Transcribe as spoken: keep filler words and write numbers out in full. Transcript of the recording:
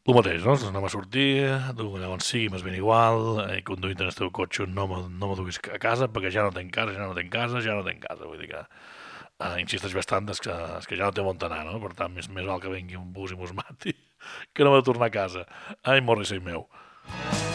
El mateix, no? Anem a sortir, tu allà on sigui, m'és ben igual, eh, conduint en el teu cotxe no me, no me duguis a casa perquè ja no tenc casa, ja no tenc casa, ja no tenc casa. Vull dir que eh, insisteix bastant és que, és que ja no té on anar, no? Per tant, més, més val que vengui un bus i mos mati que no m'ha de tornar a casa. Ai, Morrissey meu.